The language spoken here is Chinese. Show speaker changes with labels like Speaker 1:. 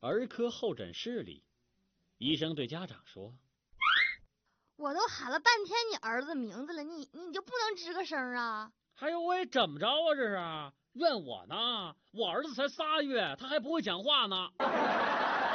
Speaker 1: 儿科候诊室里，医生对家长说：“
Speaker 2: 我都喊了半天你儿子名字了，你就不能吱个声啊？”
Speaker 1: 还有喂，怎么着啊？这是怨我呢？我儿子才3月，他还不会讲话呢。